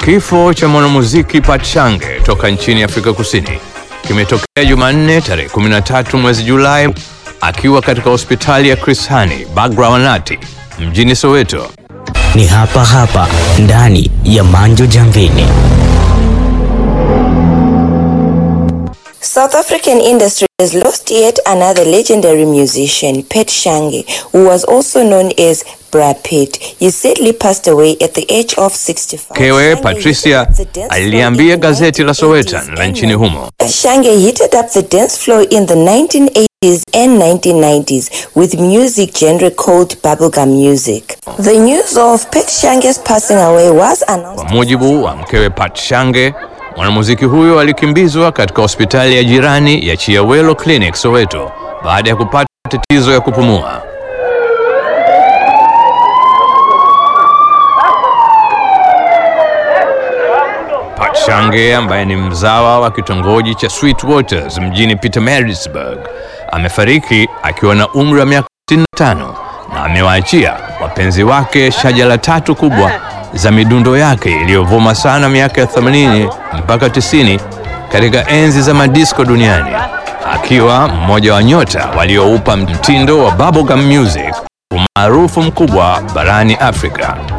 Kifo cha mwanamuziki Pat Shange toka nchini Afrika Kusini kimetokea Jumanne tarehe 13 mwezi Julai akiwa katika hospitali ya Chris Hani Bagrawanati mjini Soweto. Ni hapa ndani ya Manjo Jamvini. South African industry has lost yet another legendary musician, Pat Shange, who was also known as Brad Pitt. He sadly passed away at the age of 65. Kewe Patricia aliambia gazeti la Sowetan la nchini humo. Shange heated up the dance floor in the 1980s and 1990s with music genre called bubblegum music. The news of Pat Shange's passing away was announced. Kwa mujibu wa mkewe Pat Shange, mwanamuziki huyo alikimbizwa katika hospitali ya jirani ya Chiawelo Clinic Soweto baada ya kupata tatizo ya kupumua. Pat Shange ambaye ni mzawa wa kitongoji cha Sweet Waters mjini Pietermaritzburg amefariki akiwa na umri wa miaka 65 na amewaachia wapenzi wake shajara 3 kubwa za midundo yake iliyovuma sana miaka ya 80 mpaka 90 katika enzi za madisco duniani, akiwa mmoja wa nyota walioupa mtindo wa bubblegum music umaarufu mkubwa barani Afrika.